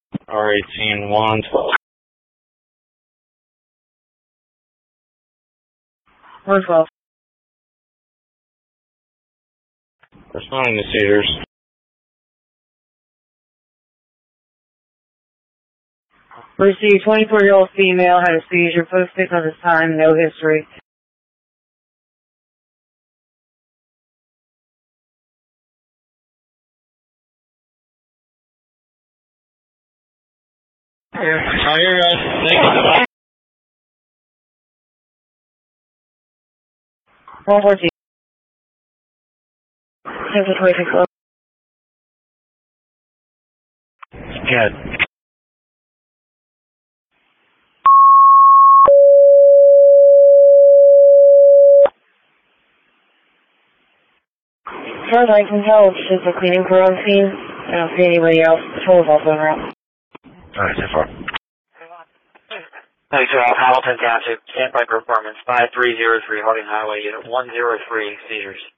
R18 112. 112. Responding to seizures. Received 24-year-old female, had a seizure, post-6 at this time, no history. You're thank you. 114. 10-26. Good. As far as I can tell, it's just a cleaning crew on scene. I don't see anybody else. Patrol's also around. Alright, so far. Hey, so Hamilton Township, standby performance, 5303, Harding Highway, Unit 103, seizures.